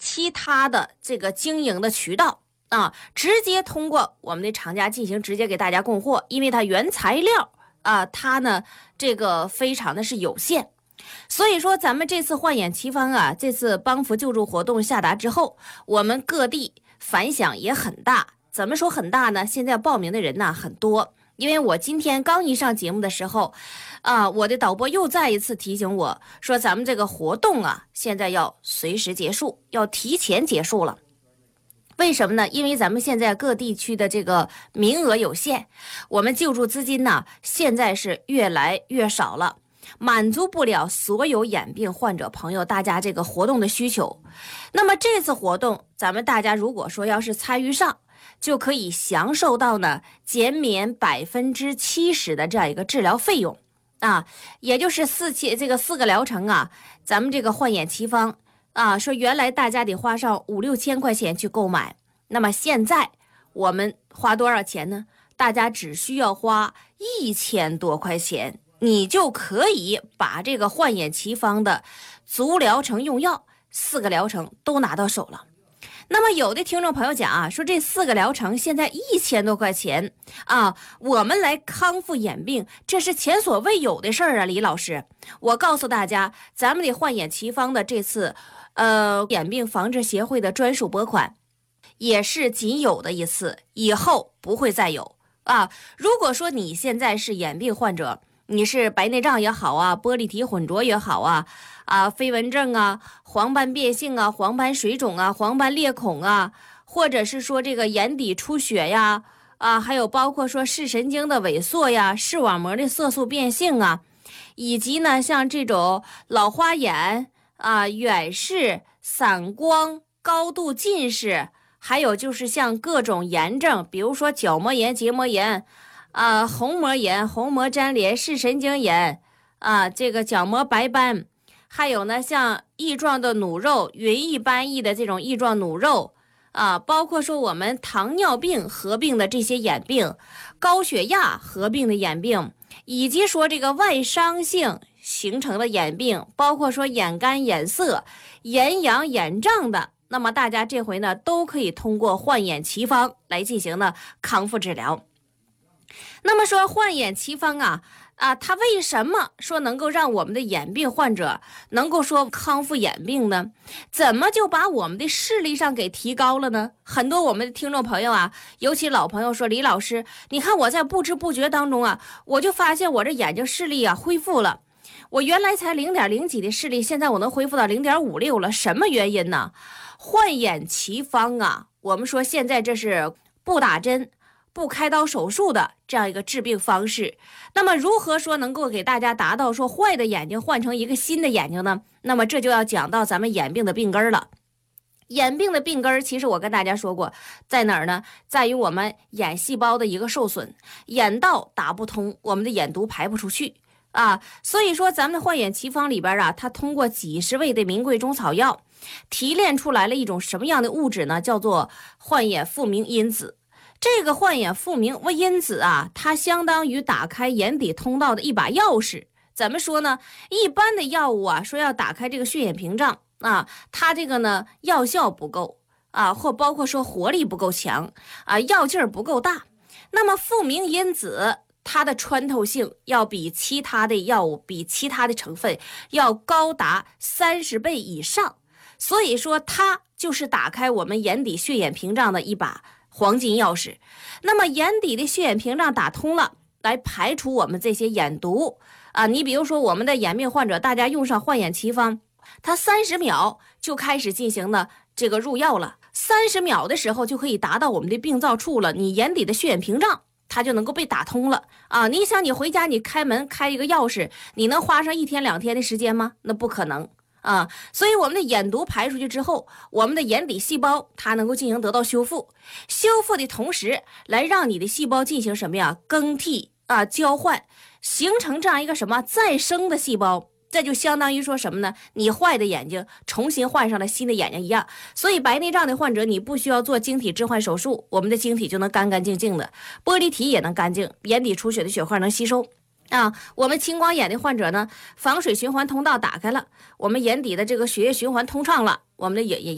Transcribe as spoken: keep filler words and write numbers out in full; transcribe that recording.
其他的这个经营的渠道啊，直接通过我们的厂家进行直接给大家供货，因为它原材料啊，它呢这个非常的是有限。所以说咱们这次焕眼奇方啊，这次帮扶救助活动下达之后，我们各地反响也很大。怎么说很大呢？现在报名的人呢很多，因为我今天刚一上节目的时候啊，我的导播又再一次提醒我说，咱们这个活动啊现在要随时结束，要提前结束了。为什么呢？因为咱们现在各地区的这个名额有限，我们救助资金呢现在是越来越少了，满足不了所有眼病患者朋友大家这个活动的需求。那么这次活动咱们大家如果说要是参与上，就可以享受到呢减免百分之七十的这样一个治疗费用啊，也就是四期这个四个疗程啊，咱们这个焕眼奇方啊，说原来大家得花上五六千块钱去购买，那么现在我们花多少钱呢？大家只需要花一千多块钱，你就可以把这个焕眼奇方的足疗程用药四个疗程都拿到手了。那么有的听众朋友讲啊，说这四个疗程现在一千多块钱啊，我们来康复眼病，这是前所未有的事儿啊，李老师。我告诉大家，咱们的焕眼奇方的这次呃眼病防治协会的专属拨款，也是仅有的一次，以后不会再有啊。如果说你现在是眼病患者，你是白内障也好啊，玻璃体混浊也好啊，啊，飞蚊症啊，黄斑变性啊，黄斑水肿啊，黄斑裂孔啊，或者是说这个眼底出血呀，啊，还有包括说视神经的萎缩呀，视网膜的色素变性啊，以及呢像这种老花眼啊、远视、散光、高度近视，还有就是像各种炎症，比如说角膜炎、结膜炎。啊，虹膜炎、虹膜粘连、视神经炎啊，这个角膜白斑，还有呢像翼状的弩肉、云翼斑翼的这种翼状弩肉啊，包括说我们糖尿病合并的这些眼病、高血压合并的眼病，以及说这个外伤性形成的眼病，包括说眼干、眼涩、眼痒、眼胀的，那么大家这回呢都可以通过焕眼奇方来进行呢康复治疗。那么说焕眼奇方啊啊，它为什么说能够让我们的眼病患者能够说康复眼病呢？怎么就把我们的视力上给提高了呢？很多我们的听众朋友啊，尤其老朋友说，李老师，你看我在不知不觉当中啊，我就发现我这眼睛视力啊恢复了，我原来才零点零几的视力，现在我能恢复到零点五六了，什么原因呢？焕眼奇方啊，我们说现在这是不打针不开刀手术的这样一个治病方式。那么如何说能够给大家达到说坏的眼睛换成一个新的眼睛呢？那么这就要讲到咱们眼病的病根了。眼病的病根其实我跟大家说过在哪儿呢？在于我们眼细胞的一个受损，眼道打不通，我们的眼毒排不出去啊。所以说咱们的焕眼奇方里边啊，它通过几十味的名贵中草药提炼出来了一种什么样的物质呢？叫做焕眼复明因子。这个焕眼复明因子啊，它相当于打开眼底通道的一把钥匙。怎么说呢？一般的药物啊，说要打开这个血眼屏障啊，它这个呢药效不够啊，或包括说活力不够强啊，药劲儿不够大。那么复明因子它的穿透性要比其他的药物、比其他的成分要高达三十倍以上，所以说它就是打开我们眼底血眼屏障的一把黄金钥匙。那么眼底的血眼屏障打通了，来排除我们这些眼毒啊。你比如说我们的眼病患者，大家用上焕眼奇方，它三十秒就开始进行了这个入药了，三十秒的时候就可以达到我们的病灶处了，你眼底的血眼屏障它就能够被打通了啊！你想你回家你开门开一个钥匙，你能花上一天两天的时间吗？那不可能啊！所以我们的眼毒排出去之后，我们的眼底细胞它能够进行得到修复，修复的同时来让你的细胞进行什么呀？更替啊，交换，形成这样一个什么再生的细胞。这就相当于说什么呢？你坏的眼睛重新换上了新的眼睛一样。所以白内障的患者你不需要做晶体置换手术，我们的晶体就能干干净净的，玻璃体也能干净，眼底出血的血块能吸收啊。我们青光眼的患者呢，防水循环通道打开了，我们眼底的这个血液循环通畅了，我们的眼也